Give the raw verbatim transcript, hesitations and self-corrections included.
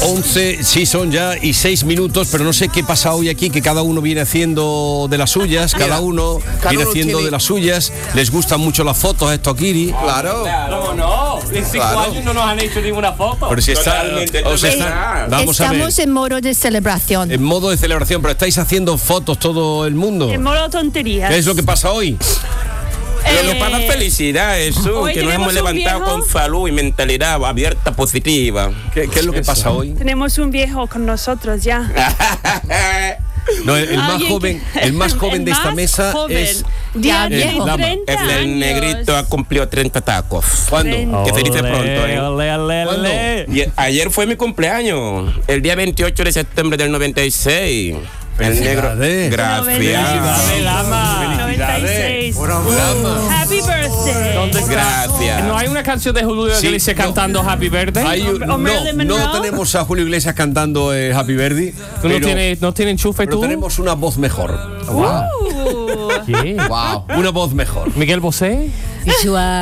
once, sí, son ya y seis minutos, pero no sé qué pasa hoy aquí, que cada uno viene haciendo de las suyas, cada Mira, uno cada viene uno haciendo tiene- de las suyas. Les gustan mucho las fotos a estos Kiri. Claro. ¿Cómo no? En cinco Claro. años no nos han hecho ninguna foto. Pero si está, Totalmente, o sea, es está- verdad. vamos a ver, Estamos en modo de celebración. en modo de celebración, pero estáis haciendo fotos todo el mundo. En modo tonterías. ¿Qué es lo que pasa hoy? Pero Eh, nos pasa felicidad, Jesús, hoy que nos hemos tenemos un levantado viejo- con salud y mentalidad abierta, positiva. ¿Qué, qué es lo que pasa hoy? Tenemos un viejo con nosotros ya. No, el, el más Alguien joven, que- el más joven el de esta más mesa joven. es Ya el tiene Lama. treinta El, el años. negrito ha cumplido treinta tacos. ¿cuándo? Treinta. Que se dice pronto, ¿eh? Ole, ole, ¿Cuándo? ole. Y ayer fue mi cumpleaños, el día veintiocho de septiembre del noventa y seis. El negro. Felicidades. Gracias. Felicidades, Lama. noventa y seis. Lama. Happy birthday. ¿Dónde está? Gracias. ¿No hay una canción de Julio Sí, Iglesias no. cantando Happy Birthday? Hay un- O no, Marilyn no Monroe. tenemos a Julio Iglesias cantando eh, Happy Birthday. ¿Tú no pero- tienes, no tienes enchufe pero tú? tenemos una voz mejor. Uh. ¿Qué? Wow. Una voz mejor. ¿Miguel Bosé? Visual.